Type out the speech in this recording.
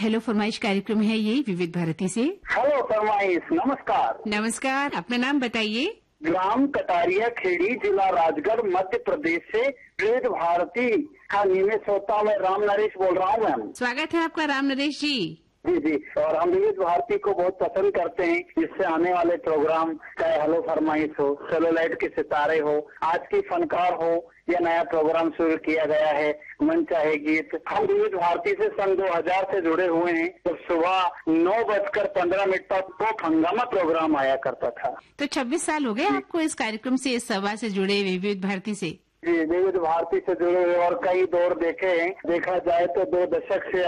Hello फरमाइश कार्यक्रम है ये विविध भारती से। हेलो फरमाइश, नमस्कार। नमस्कार, अपना नाम बताइए। ग्राम कटारिया खेड़ी, जिला राजगढ़, मध्य प्रदेश से विविध भारती का नियमित श्रोता मैं राम नरेश बोल रहा हूँ मैम। स्वागत है आपका राम नरेश जी। जी जी, और हम विविध भारती को बहुत पसंद करते हैं। इससे आने वाले प्रोग्राम चाहे हेलो फरमाइश हो, सेलोलाइट के सितारे हो, आज की फनकार हो, या नया प्रोग्राम शुरू किया गया है मन चाहे गीत, हम विविध भारती से सन 2000 से जुड़े हुए हैं। तो सुबह 9:15 तक तो हंगामा प्रोग्राम आया करता था। तो 26 साल हो गए आपको इस कार्यक्रम से, इस सभा से जुड़े विविध भारती से? जी, विविध भारती से जुड़े हुए और कई दौर देखे हैं। देखा जाए तो 2 दशक से